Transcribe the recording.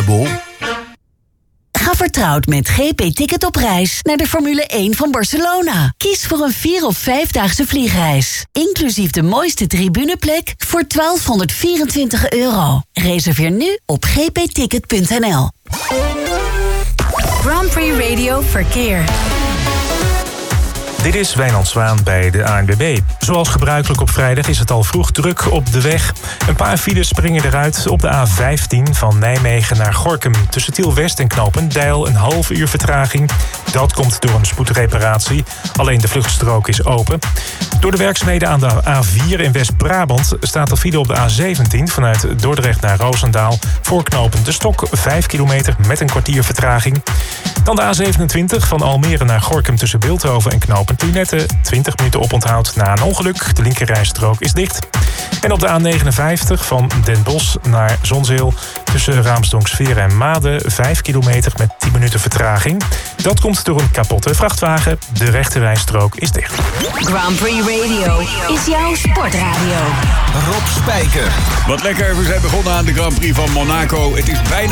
Bol. Ga vertrouwd met GP Ticket op reis naar de Formule 1 van Barcelona. Kies voor een 4 of 5-daagse vliegreis. Inclusief de mooiste tribuneplek voor €1224. Reserveer nu op gpticket.nl. Grand Prix Radio Verkeer. Dit is Wijnand Zwaan bij de ANWB. Zoals gebruikelijk op vrijdag is het al vroeg druk op de weg. Een paar files springen eruit op de A15 van Nijmegen naar Gorinchem. Tussen Tiel-West en Knopendijl een half uur vertraging. Dat komt door een spoedreparatie. Alleen de vluchtstrook is open. Door de werkzaamheden aan de A4 in West-Brabant staat er file op de A17 vanuit Dordrecht naar Roosendaal. Voor knooppunt De Stok 5 kilometer met een kwartier vertraging. Dan de A27 van Almere naar Gorinchem tussen Bilthoven en knooppunt Lunette. 20 minuten oponthoud na een ongeluk. De linkerrijstrook is dicht. En op de A59 van Den Bosch naar Zonzeel tussen Raamsdonksveer en Maden 5 kilometer met 10 minuten vertraging. Dat komt door een kapotte vrachtwagen. De rechterrijstrook is dicht. Grand Prix Radio is jouw sportradio. Rob Spijker. Wat lekker, we zijn begonnen aan de Grand Prix van Monaco. Het is bijna